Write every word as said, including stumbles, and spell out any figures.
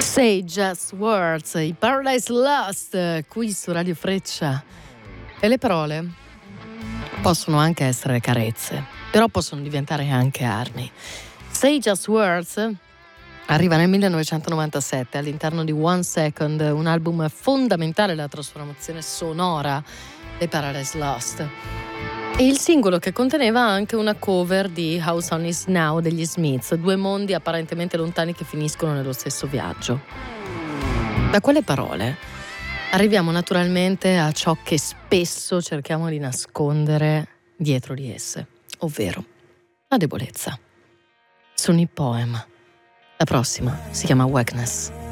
Say Just Words, i Paradise Lost, qui su Radio Freccia. E le parole possono anche essere carezze, però possono diventare anche armi. Say Just Words arriva nel millenovecentonovantasette all'interno di One Second, un album fondamentale della trasformazione sonora dei Paradise Lost. E il singolo che conteneva anche una cover di How Sun Is Now degli Smiths, due mondi apparentemente lontani che finiscono nello stesso viaggio. Da quelle parole arriviamo naturalmente a ciò che spesso cerchiamo di nascondere dietro di esse, ovvero la debolezza. Sono i Poem. La prossima si chiama Wakeness.